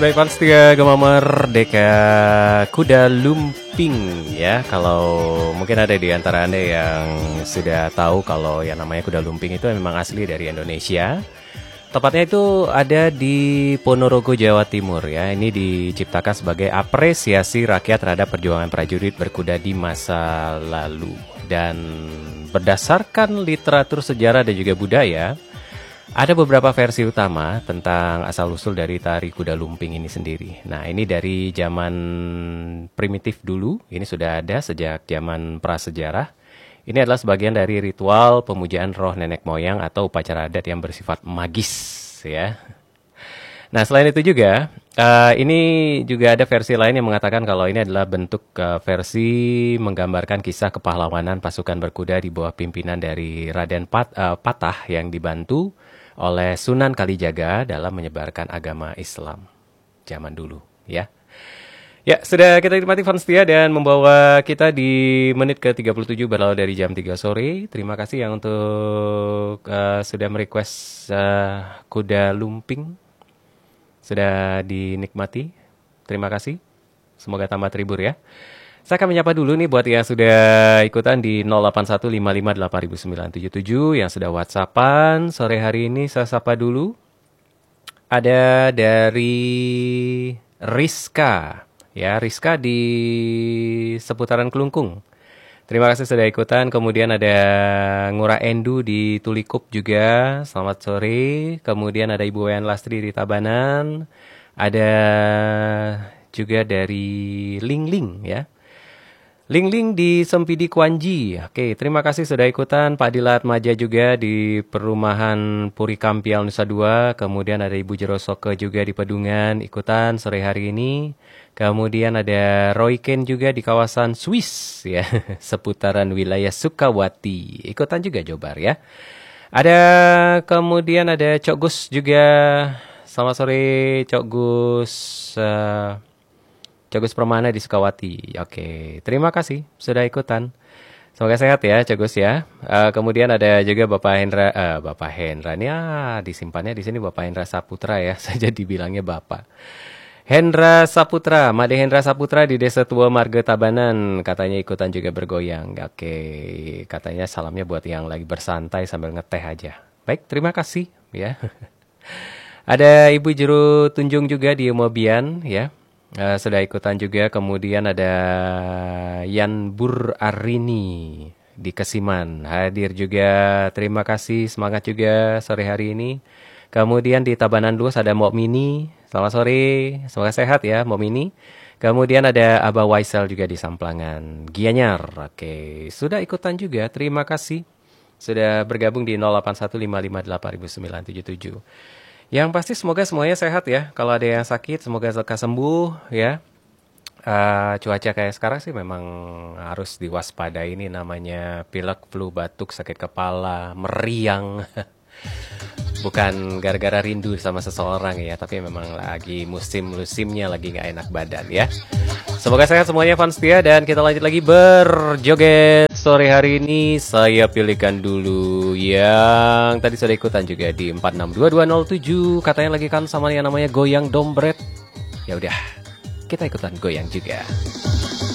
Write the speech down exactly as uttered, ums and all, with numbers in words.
Baik, fans tiga Gema Merdeka Kuda Lumping ya. Kalau mungkin ada di antara Anda yang sudah tahu kalau yang namanya kuda lumping itu memang asli dari Indonesia. Tepatnya itu ada di Ponorogo, Jawa Timur ya. Ini diciptakan sebagai apresiasi rakyat terhadap perjuangan prajurit berkuda di masa lalu. Dan berdasarkan literatur sejarah dan juga budaya, ada beberapa versi utama tentang asal-usul dari tari kuda lumping ini sendiri. Nah, ini dari zaman primitif dulu, ini sudah ada sejak zaman prasejarah. Ini adalah sebagian dari ritual pemujaan roh nenek moyang atau upacara adat yang bersifat magis, ya. Nah, selain itu juga, uh, ini juga ada versi lain yang mengatakan kalau ini adalah bentuk uh, versi menggambarkan kisah kepahlawanan pasukan berkuda di bawah pimpinan dari Raden Pat, uh, Patah yang dibantu oleh Sunan Kalijaga dalam menyebarkan agama Islam zaman dulu, ya. Ya, sudah kita nikmati fans setia dan membawa kita di menit ke tiga puluh tujuh berlalu dari jam tiga sore. Terima kasih yang untuk uh, sudah merequest uh, kuda lumping. Sudah dinikmati. Terima kasih. Semoga tambah terhibur ya. Saya akan menyapa dulu nih buat yang sudah ikutan di nol delapan satu lima lima delapan sembilan tujuh tujuh, yang sudah WhatsAppan sore hari ini. Saya sapa dulu. Ada dari Rizka. Ya, Rizka di seputaran Kelungkung. Terima kasih sudah ikutan. Kemudian ada Ngurah Endu di Tulikup juga. Selamat sore. Kemudian ada Ibu Wayan Lastri di Tabanan. Ada juga dari Lingling ya. Lingling di Sempidi Kwanji. Oke, terima kasih sudah ikutan. Pak Dilat Maja juga di perumahan Puri Kampial Nusa Dua. Kemudian ada Ibu Jerosoke juga di Pedungan ikutan sore hari ini. Kemudian ada Roy Ken juga di kawasan Swiss ya, seputaran wilayah Sukawati. Ikutan juga Jobar ya. Ada kemudian ada Cok Gus juga. Selamat sore Cok Gus. Uh, Cok Gus Permana di Sukawati. Oke, terima kasih sudah ikutan. Semoga sehat ya Cok Gus ya. Uh, kemudian ada juga Bapak Hendra, uh, Bapak Hendra ini ah, disimpannya di sini Bapak Hendra Saputra ya. Saya jadi bilangnya Bapak. Hendra Saputra, Made Hendra Saputra di Desa Tua Marga Tabanan, katanya ikutan juga bergoyang. Oke, katanya salamnya buat yang lagi bersantai sambil ngeteh aja. Baik, terima kasih ya. Ada Ibu Juru Tunjung juga di Mobian ya. Uh, sudah ikutan juga. Kemudian ada Yan Bur Arini di Kesiman hadir juga. Terima kasih, semangat juga sore hari ini. Kemudian di Tabanan Luas ada Mok Mini. Selamat sore, semoga sehat ya Mok Mini. Kemudian ada Abah Waisel juga di Samplangan Gianyar. Oke, sudah ikutan juga. Terima kasih sudah bergabung di nol delapan satu lima lima delapan sembilan tujuh tujuh. Yang pasti semoga semuanya sehat ya. Kalau ada yang sakit semoga lekas sembuh ya. Uh, cuaca kayak sekarang sih memang harus diwaspadai, ini namanya pilek, flu, batuk, sakit kepala, meriang. Bukan gara-gara rindu sama seseorang ya, tapi memang lagi musim-musimnya lagi gak enak badan ya. Semoga sehat semuanya fans setia, dan kita lanjut lagi berjoget. Sore hari ini saya pilihkan dulu yang tadi sudah ikutan juga di empat enam dua dua nol tujuh. Katanya lagi kan sama yang namanya goyang dombret. Ya udah, kita ikutan goyang juga.